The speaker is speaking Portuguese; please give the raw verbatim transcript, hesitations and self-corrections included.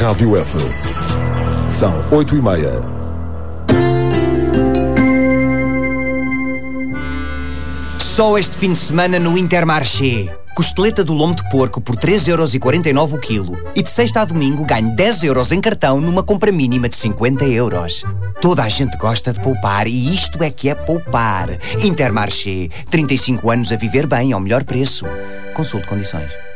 Rádio F. São oito e meia. Só este fim de semana no Intermarché. Costeleta do lombo de porco por três euros e quarenta e nove o quilo. E de sexta a domingo ganho dez euros em cartão numa compra mínima de cinquenta euros. Toda a gente gosta de poupar e isto é que é poupar. Intermarché. trinta e cinco anos a viver bem ao melhor preço. Consulte condições.